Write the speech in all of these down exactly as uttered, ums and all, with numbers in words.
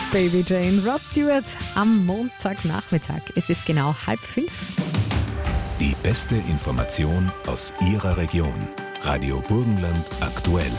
Baby Jane, Rod Stewart am Montagnachmittag. Es ist genau halb fünf. Die beste Information aus Ihrer Region. Radio Burgenland aktuell.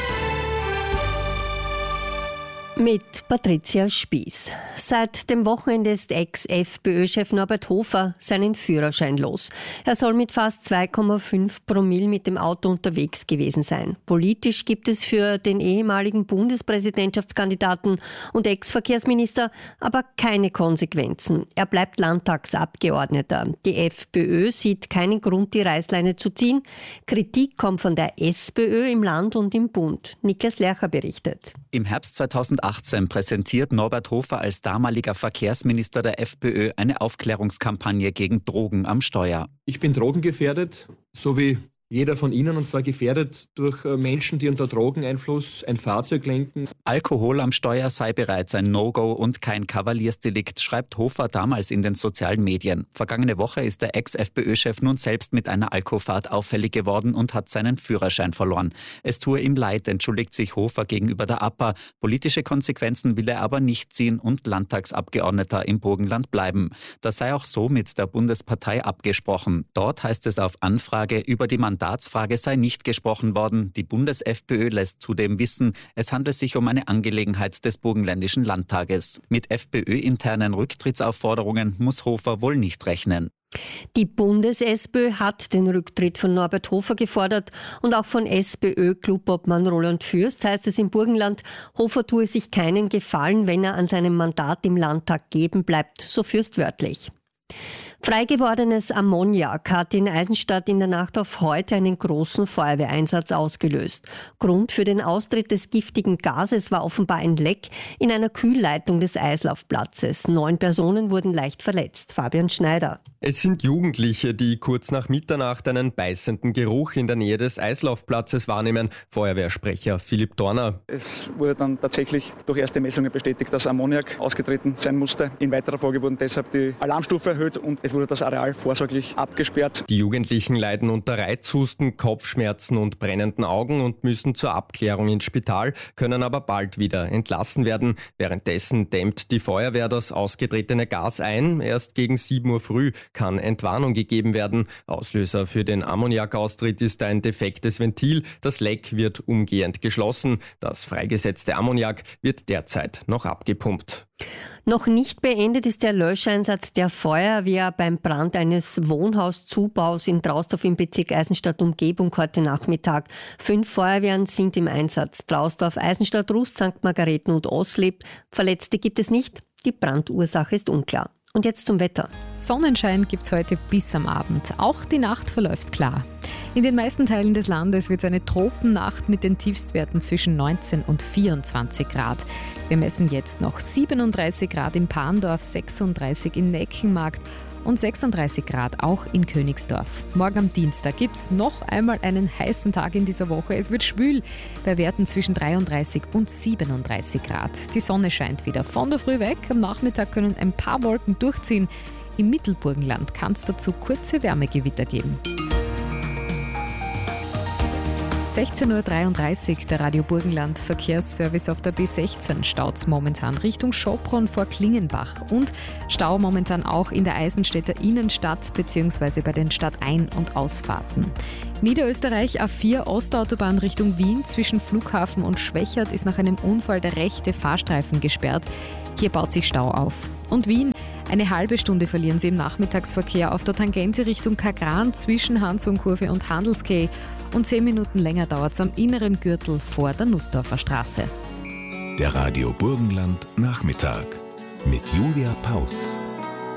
Mit Patricia Spieß. Seit dem Wochenende ist Ex-F P Ö-Chef Norbert Hofer seinen Führerschein los. Er soll mit fast zwei Komma fünf Promille mit dem Auto unterwegs gewesen sein. Politisch gibt es für den ehemaligen Bundespräsidentschaftskandidaten und Ex-Verkehrsminister aber keine Konsequenzen. Er bleibt Landtagsabgeordneter. Die FPÖ sieht keinen Grund, die Reißleine zu ziehen. Kritik kommt von der SPÖ im Land und im Bund. Niklas Lercher berichtet. Im Herbst zweitausendachtzehn präsentiert Norbert Hofer als damaliger Verkehrsminister der FPÖ eine Aufklärungskampagne gegen Drogen am Steuer. Ich bin drogengefährdet, so wie jeder von Ihnen, und zwar gefährdet durch Menschen, die unter Drogeneinfluss ein Fahrzeug lenken. Alkohol am Steuer sei bereits ein No-Go und kein Kavaliersdelikt, schreibt Hofer damals in den sozialen Medien. Vergangene Woche ist der Ex-F P Ö-Chef nun selbst mit einer Alkofahrt auffällig geworden und hat seinen Führerschein verloren. Es tue ihm leid, entschuldigt sich Hofer gegenüber der A P A. Politische Konsequenzen will er aber nicht ziehen und Landtagsabgeordneter im Burgenland bleiben. Das sei auch so mit der Bundespartei abgesprochen. Dort heißt es auf Anfrage, über die Mandatsfrage Mandatsfrage sei nicht gesprochen worden. Die Bundes-FPÖ lässt zudem wissen, es handle sich um eine Angelegenheit des Burgenländischen Landtages. Mit FPÖ-internen Rücktrittsaufforderungen muss Hofer wohl nicht rechnen. Die Bundes-SPÖ hat den Rücktritt von Norbert Hofer gefordert und auch von SPÖ-Clubobmann Roland Fürst heißt es im Burgenland, Hofer tue sich keinen Gefallen, wenn er an seinem Mandat im Landtag geben bleibt, so Fürst wörtlich. Freigewordenes Ammoniak hat in Eisenstadt in der Nacht auf heute einen großen Feuerwehreinsatz ausgelöst. Grund für den Austritt des giftigen Gases war offenbar ein Leck in einer Kühlleitung des Eislaufplatzes. Neun Personen wurden leicht verletzt. Fabian Schneider. Es sind Jugendliche, die kurz nach Mitternacht einen beißenden Geruch in der Nähe des Eislaufplatzes wahrnehmen. Feuerwehrsprecher Philipp Dorner. Es wurde dann tatsächlich durch erste Messungen bestätigt, dass Ammoniak ausgetreten sein musste. In weiterer Folge wurden deshalb die Alarmstufe erhöht und es wurde das Areal vorsorglich abgesperrt. Die Jugendlichen leiden unter Reizhusten, Kopfschmerzen und brennenden Augen und müssen zur Abklärung ins Spital, können aber bald wieder entlassen werden. Währenddessen dämmt die Feuerwehr das ausgetretene Gas ein. Erst gegen sieben Uhr früh kann Entwarnung gegeben werden. Auslöser für den Ammoniakaustritt ist ein defektes Ventil. Das Leck wird umgehend geschlossen. Das freigesetzte Ammoniak wird derzeit noch abgepumpt. Noch nicht beendet ist der Löscheinsatz der Feuerwehr beim Brand eines Wohnhauszubaus in Trausdorf im Bezirk Eisenstadt-Umgebung heute Nachmittag. Fünf Feuerwehren sind im Einsatz. Trausdorf, Eisenstadt, Rust, Sankt Margareten und Osleb. Verletzte gibt es nicht. Die Brandursache ist unklar. Und jetzt zum Wetter. Sonnenschein gibt's heute bis am Abend. Auch die Nacht verläuft klar. In den meisten Teilen des Landes wird es eine Tropennacht mit den Tiefstwerten zwischen neunzehn und vierundzwanzig Grad. Wir messen jetzt noch siebenunddreißig Grad in Parndorf, sechsunddreißig in Neckenmarkt und sechsunddreißig Grad auch in Königsdorf. Morgen am Dienstag gibt es noch einmal einen heißen Tag in dieser Woche. Es wird schwül bei Werten zwischen dreiunddreißig und siebenunddreißig Grad. Die Sonne scheint wieder von der Früh weg. Am Nachmittag können ein paar Wolken durchziehen. Im Mittelburgenland kann es dazu kurze Wärmegewitter geben. sechzehn Uhr dreiunddreißig, der Radio Burgenland Verkehrsservice auf der B sechzehn. Staut's momentan Richtung Schopron vor Klingenbach und Stau momentan auch in der Eisenstädter Innenstadt bzw. bei den Stadtein- und Ausfahrten. Niederösterreich A vier Ostautobahn Richtung Wien zwischen Flughafen und Schwächert ist nach einem Unfall der rechte Fahrstreifen gesperrt. Hier baut sich Stau auf. Und Wien, eine halbe Stunde verlieren Sie im Nachmittagsverkehr auf der Tangente Richtung Kagran zwischen Hansung-Kurve und Handelskay. Und zehn Minuten länger dauert es am inneren Gürtel vor der Nussdorfer Straße. Der Radio Burgenland Nachmittag mit Julia Paus.